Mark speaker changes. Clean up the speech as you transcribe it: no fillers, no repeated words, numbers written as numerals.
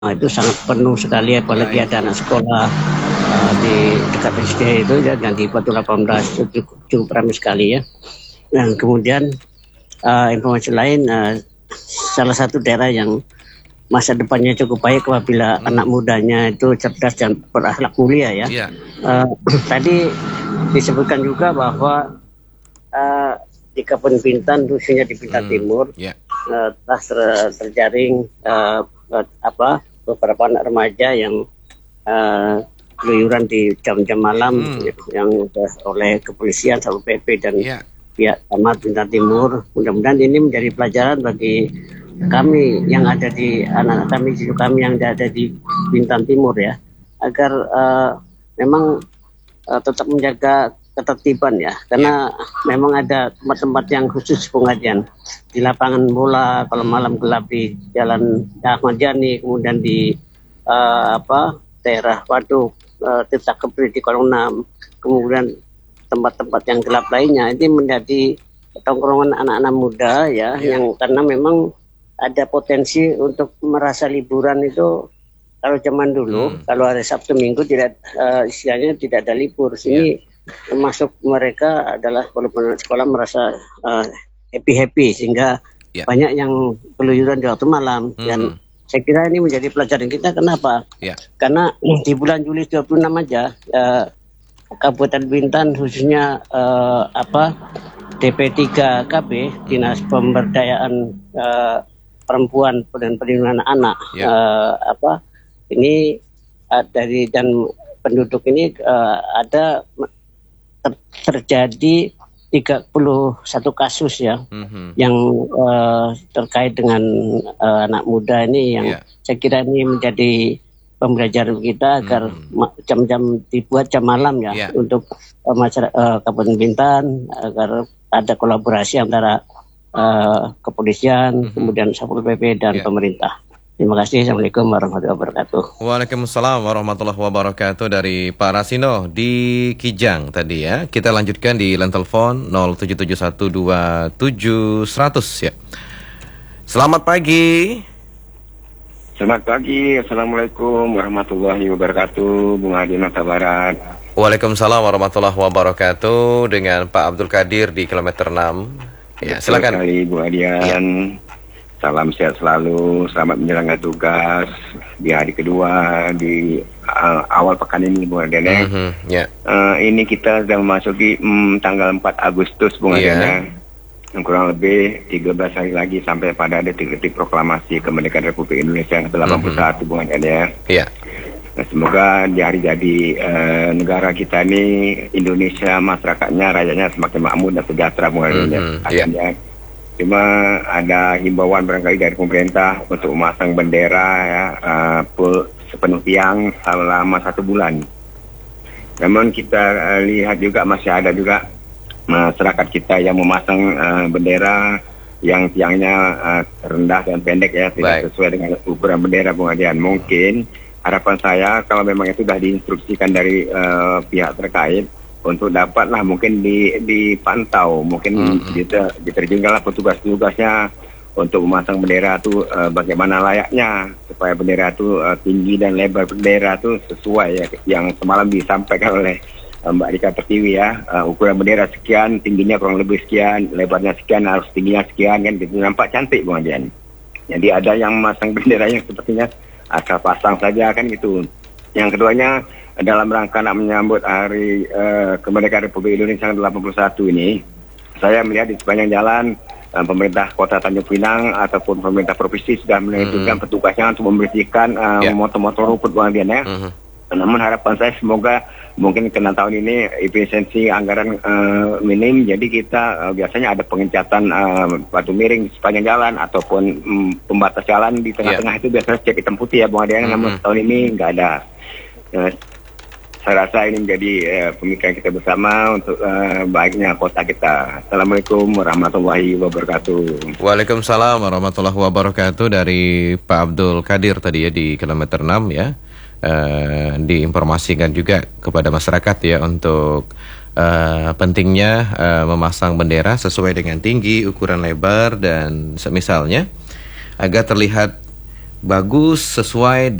Speaker 1: itu sangat penuh sekali, apalagi ada anak sekolah di dekat SD itu ya, yang di Batu 18 itu cukup ramai sekali ya. Dan kemudian informasi lain, salah satu daerah yang masa depannya cukup baik apabila anak mudanya itu cerdas dan berakhlak mulia ya. Tadi disebutkan juga bahwa di Kabupaten Bintan, khususnya di Bintan Timur, telah terjaring beberapa anak remaja yang keluyuran di jam-jam malam yang oleh kepolisian, Satpol PP dan pihak Camat Bintan Timur. Mudah-mudahan ini menjadi pelajaran bagi kami yang ada di anak-anak kami, cucu kami yang ada di Bintan Timur ya, agar memang tetap menjaga ketertiban ya, karena memang ada tempat-tempat yang khusus pengajian di lapangan bola kalau malam gelap, di Jalan Ahmad Yani, kemudian di daerah Waduk, Tirta Kepri di Kolong 6, kemudian tempat-tempat yang gelap lainnya. Ini menjadi tongkrongan anak-anak muda ya, yang karena memang ada potensi untuk merasa liburan itu. Kalau zaman dulu, kalau hari Sabtu Minggu tidak istilahnya tidak ada libur. Sini masuk mereka adalah walaupun sekolah merasa happy sehingga banyak yang keluyuran di waktu malam. Dan saya kira ini menjadi pelajaran kita. Kenapa? Karena di bulan Juli 26 aja Kabupaten Bintan, khususnya DP3 KB, Dinas Pemberdayaan Perempuan dan Perlindungan Anak, ini dari dan penduduk ini ada terjadi 31 kasus ya, yang terkait dengan anak muda ini, yang saya kira ini menjadi pembelajaran kita agar jam-jam dibuat jam malam ya, untuk masyarakat Kabupaten Bintan, agar ada kolaborasi antara kepolisian, kemudian Satpol PP dan pemerintah. Terima kasih. Assalamualaikum warahmatullahi wabarakatuh.
Speaker 2: Waalaikumsalam warahmatullahi wabarakatuh dari Pak Rasino di Kijang tadi ya. Kita lanjutkan di line telepon 077127100 ya. Selamat pagi.
Speaker 3: Selamat pagi. Assalamualaikum warahmatullahi wabarakatuh. Bung Adi Mata Barat.
Speaker 2: Waalaikumsalam warahmatullahi wabarakatuh dengan Pak Abdul Qadir di kilometer 6. Ya, silakan.
Speaker 3: Sekali, Bu Adian. Salam sehat selalu, selamat menjalankan tugas di hari kedua di awal pekan ini, Bung Adian. Ini kita sudah memasuki tanggal 4 Agustus, Bung Adian. Kurang lebih 13 hari lagi sampai pada detik-detik proklamasi kemerdekaan Republik Indonesia yang ke-81, Bung Adian. Nah, semoga di hari jadi negara kita ini, Indonesia, masyarakatnya, rakyatnya semakin makmur dan sejahtera, Bung Adian. Cuma ada himbauan barangkali dari pemerintah untuk memasang bendera ya, sepenuh tiang selama 1 bulan. Namun kita lihat juga masih ada juga masyarakat kita yang memasang bendera yang tiangnya rendah dan pendek ya, tidak sesuai dengan ukuran bendera, Bung Adian. Mungkin harapan saya kalau memang itu sudah diinstruksikan dari pihak terkait, untuk dapatlah mungkin dipantau, mungkin diterjunkanlah petugas-petugasnya untuk memasang bendera itu bagaimana layaknya, supaya bendera itu tinggi dan lebar bendera itu sesuai ya, yang semalam disampaikan oleh Mbak Dika Pertiwi ya, ukuran bendera sekian, tingginya kurang lebih sekian, lebarnya sekian, harus tingginya sekian, kan gitu, nampak cantik, Bung Adian. Jadi ada yang memasang bendera yang sepertinya asal pasang saja kan gitu. Yang keduanya, dalam rangka menyambut hari kemerdekaan Republik Indonesia ke-81 ini, saya melihat di sepanjang jalan pemerintah Kota Tanjung Pinang ataupun pemerintah provinsi sudah menentukan petugasnya untuk membersihkan motor-motor rumput, Bung Adian ya. Namun harapan saya semoga mungkin kena tahun ini efisiensi anggaran minim, jadi kita biasanya ada pengecatan batu miring di sepanjang jalan ataupun pembatas jalan di tengah-tengah itu biasanya cek hitam putih ya, Bung Adian. Namun tahun ini nggak ada. Saya rasa ini menjadi pemikiran kita bersama untuk baiknya kota kita. Assalamualaikum warahmatullahi wabarakatuh.
Speaker 2: Waalaikumsalam warahmatullahi wabarakatuh dari Pak Abdul Qadir tadi ya di kilometer 6 ya. Diinformasikan juga kepada masyarakat ya untuk pentingnya memasang bendera sesuai dengan tinggi, ukuran lebar dan semisalnya, agar terlihat bagus, sesuai